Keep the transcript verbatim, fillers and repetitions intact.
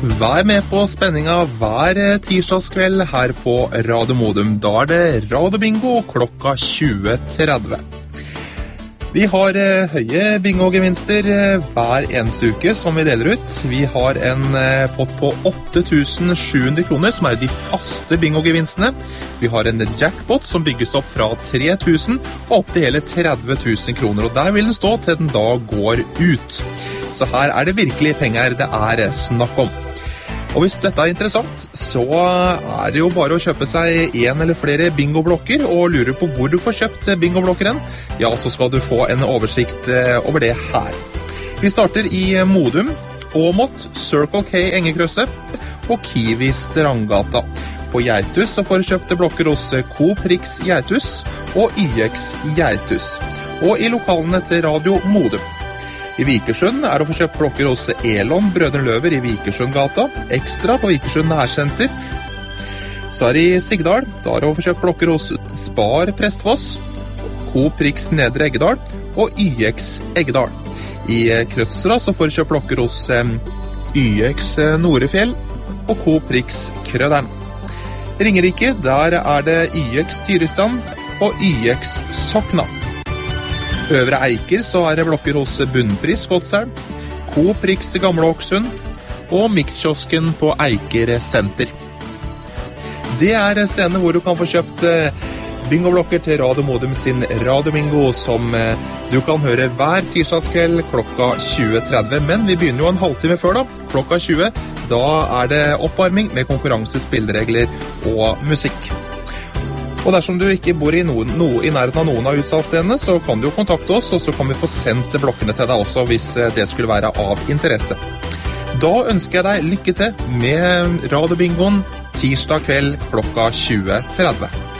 Vær med på spenninga hver tirsdagskveld her på Radio Modum. Da er det Radiobingo klokka tjue tretti. Vi har eh, høye bingo-gevinster eh, hver eneste uke som vi deler ut. Vi har en eh, pott på åtte tusen sju hundre kroner, som er de faste bingo-gevinstene. Vi har en jackpot som bygges opp fra tre tusen og opp til hele tretti tusen kroner, og der vil den stå til den da går ut. Så her er det virkelig penger det er snakk om. Og hvis dette er interessant, så er det jo bare å kjøpe seg en eller flere bingoblokker, og lurer på hvor du får kjøpt bingoblokkeren, ja, så skal du få en oversikt over det her. Vi starter i Modum, Åmot, Circle K Engekrøsset og Kiwi Strandgata. På Gjertus så får du kjøpt blokker hos Coop Rix Gjertus og Y X Gjertus, og i lokalene til Radio Modum. I Vikersund er det å få kjøpt blokker hos Elon Brødrene Løver i Vikersundgata, Ekstra på Vikersund Nærsenter. Så er det i Sigdal, da er det å få kjøpt blokker hos Spar Prestfoss, Coop Rix Nedre Eggedal og Y X Eggedal. I Krødsra så får du kjøpt blokker hos Y X Norefjell og Coop Rix Krøderen. Ringerike, der er det Y X Tyrestrand og Y X Sokna. Øvre Eiker så er det blokker hos Bunnpris Godselv, Coop Rix Gamle Åksund og Mixkiosken på Eiker Senter. Det er stedene hvor du kan få kjøpt bingoblokker til Radio Modum sin Radiobingo, som du kan høre hver tirsdagskveld klokka tjue tretti. Men vi begynner jo en halvtime før da, klokka tjue. Da er det oppvarming med konkurranse, spilleregler og musikk. Og dersom du ikke bor i, noen, no, i nærheten av noen av utsalgsstedene, så kan du jo kontakte oss, og så kan vi få sendt blokkene til deg også, hvis det skulle være av interesse. Da ønsker jeg deg lykke til med Radiobingoen tirsdag kveld klokka tjue tretti.